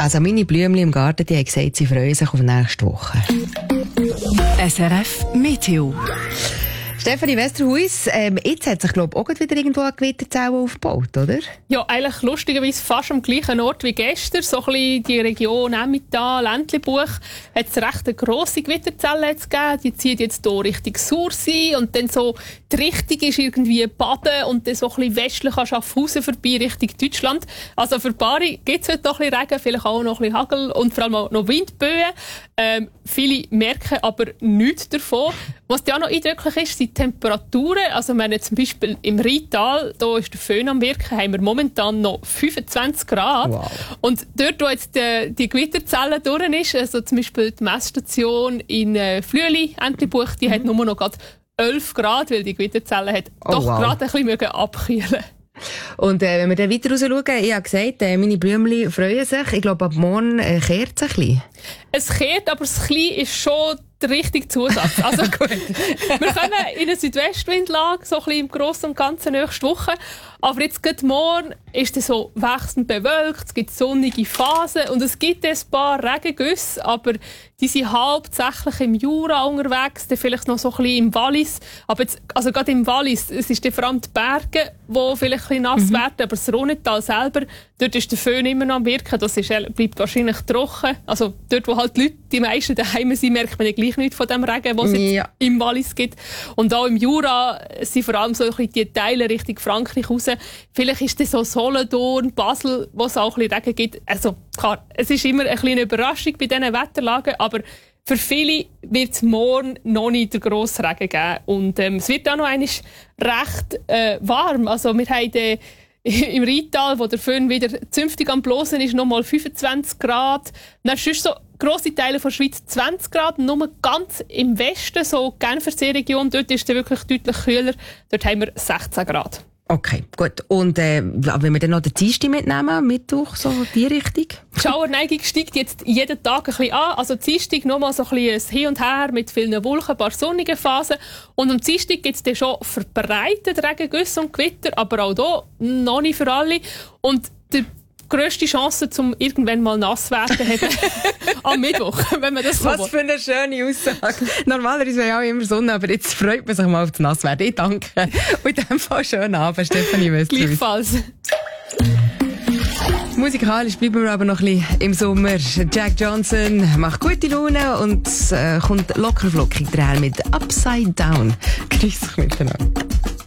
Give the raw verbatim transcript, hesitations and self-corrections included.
Also meine Blümchen im Garten, die haben gesagt, sie freuen sich auf nächste Woche. S R F Meteo. Stefanie Westerhuis, ähm, jetzt hat sich, glaube ich, auch wieder irgendwo eine Gewitterzelle aufgebaut, oder? Ja, eigentlich lustigerweise fast am gleichen Ort wie gestern. So ein bisschen die Region Emmental, Ländlibuch, hat es recht eine grosse Gewitterzelle jetzt gegeben. Die zieht jetzt hier Richtung Sursee und dann so die Richtung ist irgendwie Baden und dann so ein bisschen westlich an Schaffhausen vorbei Richtung Deutschland. Also für Bari gibt es heute noch ein bisschen Regen, vielleicht auch noch ein bisschen Hagel und vor allem auch noch Windböen. Ähm, viele merken aber nichts davon. Was ja auch noch eindrücklich ist, sind die Temperaturen. Also wenn jetzt zum Beispiel im Rheintal, da ist der Föhn am Wirken, haben wir momentan noch fünfundzwanzig Grad. Wow. Und dort, wo jetzt die, die Gewitterzelle durch ist, also zum Beispiel die Messstation in äh, Flüeli, Entlebuch, die mhm. hat nur noch gerade elf Grad, weil die Gewitterzelle hat oh, doch wow. gerade ein bisschen abkühlen. Und äh, wenn wir dann weiter raus schauen, ich habe gesagt, äh, meine Blümchen freuen sich. Ich glaube, ab morgen äh, kehrt es ein bisschen. Es kehrt, aber das Klein ist schon der richtige Zusatz. Also gut. Wir kommen in eine Südwestwindlage, so ein bisschen im Grossen und Ganzen nächste Woche. Aber jetzt gerade morgen ist es so wechselnd bewölkt, es gibt sonnige Phasen und es gibt ein paar Regengüsse, aber die sind hauptsächlich im Jura unterwegs, dann vielleicht noch so ein bisschen im Wallis. Aber jetzt, also gerade im Wallis, es ist dann vor allem die Berge, die vielleicht ein bisschen nass mhm. werden, aber das Rhônetal selber, dort ist der Föhn immer noch am Wirken, das ist, bleibt wahrscheinlich trocken. Also dort, wo halt die Leute, die meisten daheim sind, merkt man ja gleich nicht von dem Regen, was es ja. im Wallis gibt. Und auch im Jura sind vor allem so ein bisschen die Teile Richtung Frankreich raus. Vielleicht ist das so Solothurn, Basel, wo es auch ein bisschen Regen gibt. Also klar, es ist immer ein bisschen eine Überraschung bei diesen Wetterlagen, aber für viele wird es morgen noch nicht den grossen Regen geben. Und ähm, es wird auch noch einmal recht äh, warm. Also wir haben äh, im Rheintal, wo der Föhn wieder zünftig am Blosen ist, noch mal fünfundzwanzig Grad. Dann sonst so grosse Teile der Schweiz zwanzig Grad. Nur ganz im Westen, so Genfersee-Region, dort ist es wirklich deutlich kühler. Dort haben wir sechzehn Grad. Okay, gut. Und äh, wenn wir dann noch den Dienstag mitnehmen, Mittwoch, so die Richtung? Die Schauerneigung steigt jetzt jeden Tag ein bisschen an. Also Dienstag nochmal so ein bisschen ein Hin und Her mit vielen Wolken, ein paar sonnige Phasen. Und am Dienstag gibt es dann schon verbreitet Regengüsse und Gewitter, aber auch hier noch nicht für alle. Und die grösste Chance, um irgendwann mal nass werden, haben am Mittwoch, wenn man das so Was will. Für eine schöne Aussage. Normalerweise wäre ja auch immer Sonne, aber jetzt freut man sich mal auf das Nasswerden. Ich danke. Und in dem Fall schönen Abend, Stefanie Westerhuis. Gleichfalls. Musikalisch bleiben wir aber noch ein bisschen im Sommer. Jack Johnson macht gute Laune und äh, kommt locker flockig daher mit Upside Down. Grüß dich miteinander.